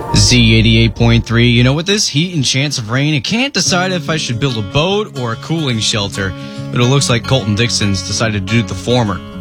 Z88.3. You know, with this heat and chance of rain, I can't decide if I should build a boat or a cooling shelter, but it looks like Colton Dixon's decided to do the former.